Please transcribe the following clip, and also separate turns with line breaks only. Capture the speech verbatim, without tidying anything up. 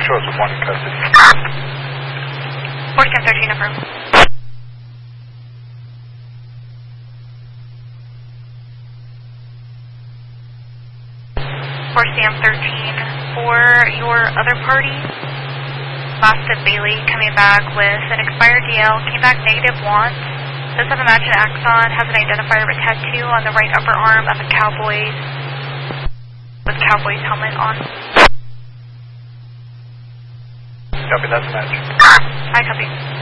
shows with one in custody.
Forty-seven thirteen, affirm. Forty-seven thirteen, for your other party, Boston Bailey coming back with an expired D L, came back negative once. Does have a matching axon, has an identifier of a tattoo on the right upper arm of a Cowboys, with Cowboys helmet on.
Copy, that's a match.
Hi, copy.